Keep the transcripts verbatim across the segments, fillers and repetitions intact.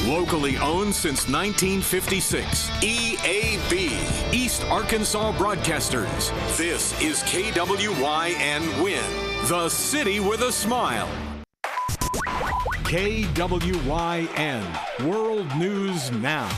Locally owned since nineteen fifty-six. E A B, East Arkansas Broadcasters. This is K W Y N Win, the city with a smile. K W Y N, World News Now.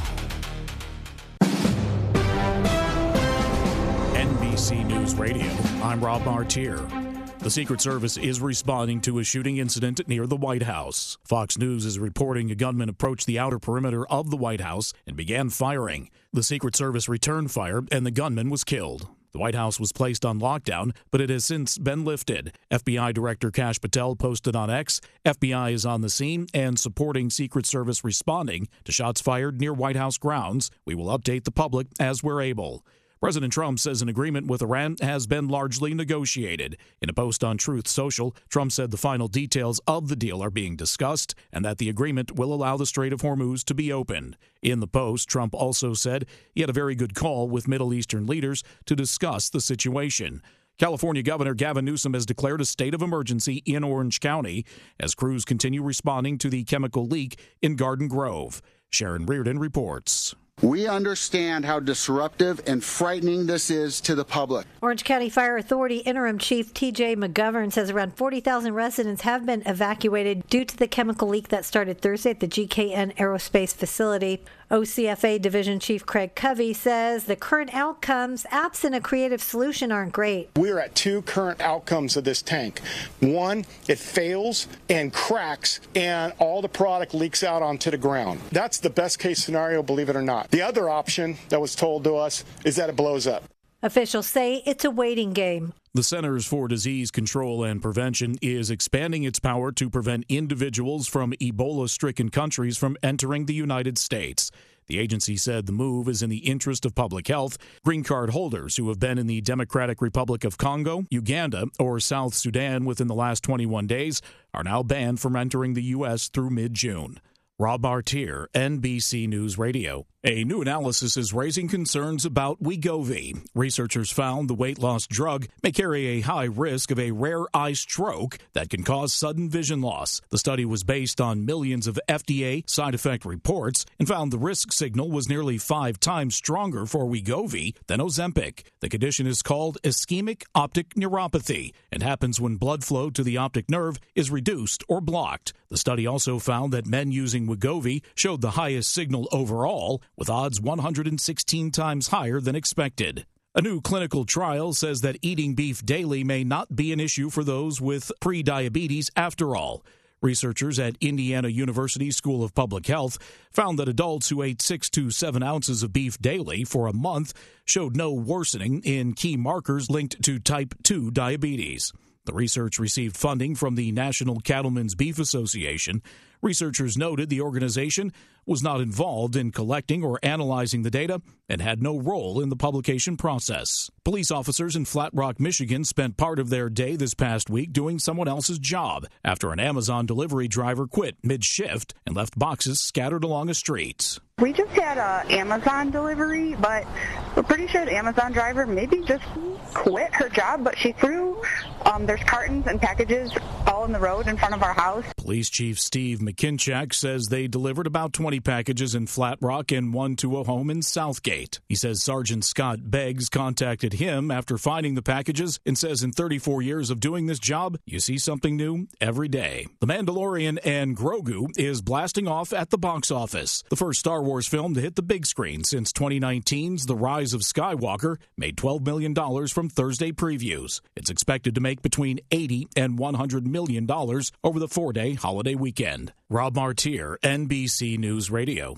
N B C News Radio, I'm Rob Martier. The Secret Service is responding to a shooting incident near the White House. Fox News is reporting a gunman approached the outer perimeter of the White House and began firing. The Secret Service returned fire and the gunman was killed. The White House was placed on lockdown, but it has since been lifted. F B I Director Kash Patel posted on X, F B I is on the scene and supporting Secret Service responding to shots fired near White House grounds. We will update the public as we're able. President Trump says an agreement with Iran has been largely negotiated. In a post on Truth Social, Trump said the final details of the deal are being discussed and that the agreement will allow the Strait of Hormuz to be opened. In the post, Trump also said he had a very good call with Middle Eastern leaders to discuss the situation. California Governor Gavin Newsom has declared a state of emergency in Orange County as crews continue responding to the chemical leak in Garden Grove. Sharon Reardon reports. We understand how disruptive and frightening this is to the public. Orange County Fire Authority Interim Chief T J McGovern says around forty thousand residents have been evacuated due to the chemical leak that started Thursday at the G K N Aerospace facility. O C F A Division Chief Craig Covey says the current outcomes, absent a creative solution, aren't great. We are at two current outcomes of this tank. One, it fails and cracks and all the product leaks out onto the ground. That's the best case scenario, believe it or not. The other option that was told to us is that it blows up. Officials say it's a waiting game. The Centers for Disease Control and Prevention is expanding its power to prevent individuals from Ebola-stricken countries from entering the United States. The agency said the move is in the interest of public health. Green card holders who have been in the Democratic Republic of Congo, Uganda, or South Sudan within the last twenty-one days are now banned from entering the U S through mid-June. Rob Martier, N B C News Radio. A new analysis is raising concerns about Wegovy. Researchers found the weight loss drug may carry a high risk of a rare eye stroke that can cause sudden vision loss. The study was based on millions of F D A side effect reports and found the risk signal was nearly five times stronger for Wegovy than Ozempic. The condition is called ischemic optic neuropathy and happens when blood flow to the optic nerve is reduced or blocked. The study also found that men using Wegovy showed the highest signal overall, with odds one hundred sixteen times higher than expected. A new clinical trial says that eating beef daily may not be an issue for those with pre-diabetes after all. Researchers at Indiana University School of Public Health found that adults who ate six to seven ounces of beef daily for a month showed no worsening in key markers linked to type two diabetes. The research received funding from the National Cattlemen's Beef Association. Researchers noted the organization was not involved in collecting or analyzing the data and had no role in the publication process. Police officers in Flat Rock, Michigan spent part of their day this past week doing someone else's job after an Amazon delivery driver quit mid-shift and left boxes scattered along a street. We just had a Amazon delivery, but we're pretty sure the Amazon driver maybe just quit her job, but she threw, um, there's cartons and packages all in the road in front of our house. Police Chief Steve McKinchak says they delivered about twenty packages in Flat Rock and one to a home in Southgate. He says Sergeant Scott Beggs contacted him after finding the packages and says in thirty-four years of doing this job, you see something new every day. The Mandalorian and Grogu is blasting off at the box office. The first Star Wars film to hit the big screen since twenty nineteen's The Rise of Skywalker made twelve million dollars from Thursday previews. It's expected to make between eighty and one hundred million dollars over the four-day holiday weekend. Rob Martier, N B C News Radio.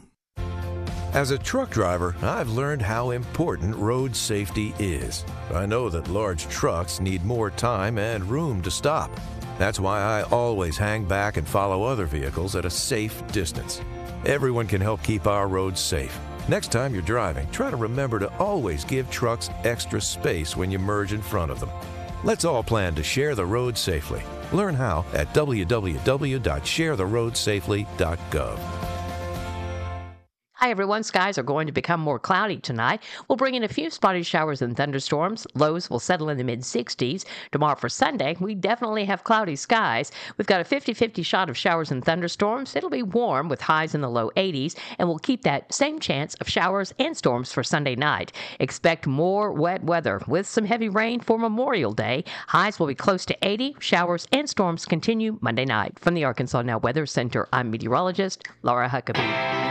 As a truck driver, I've learned how important road safety is. I know that large trucks need more time and room to stop. That's why I always hang back and follow other vehicles at a safe distance. Everyone can help keep our roads safe. Next time you're driving, try to remember to always give trucks extra space when you merge in front of them. Let's all plan to share the road safely. Learn how at w w w dot share the road safely dot gov. Hi, everyone. Skies are going to become more cloudy tonight. We'll bring in a few spotty showers and thunderstorms. Lows will settle in the mid-sixties. Tomorrow for Sunday, we definitely have cloudy skies. We've got a fifty-fifty shot of showers and thunderstorms. It'll be warm with highs in the low eighties, and we'll keep that same chance of showers and storms for Sunday night. Expect more wet weather with some heavy rain for Memorial Day. Highs will be close to eighty. Showers and storms continue Monday night. From the Arkansas Now Weather Center, I'm meteorologist Laura Huckabee.